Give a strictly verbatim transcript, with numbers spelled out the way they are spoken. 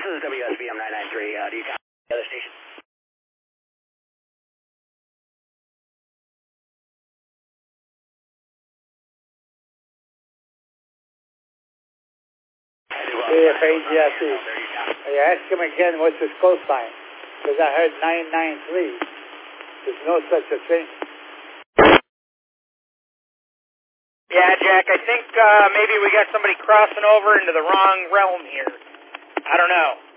is W S B M nine nine three. Uh, do you copy the other station? C F A G S E. Hey, ask him again what's his cosine, because I heard nine nine three. There's no such a thing. Yeah, Jack, I think uh, maybe we got somebody crossing over into the wrong realm here. I don't know.